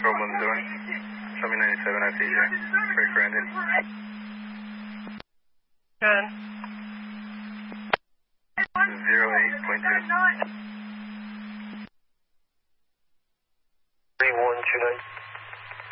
problem doing? Show me 97 at TJ. Straight for ending. Good. 08.2. 3129.